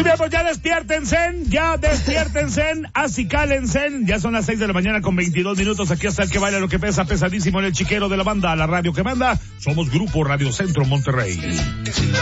Muy bien, pues ya despiértense, acicálense. Ya son las 6 de la mañana con 22 minutos. Aquí está el que baila lo que pesa, pesadísimo en el chiquero de la banda, la radio que manda. Somos Grupo Radio Centro Monterrey.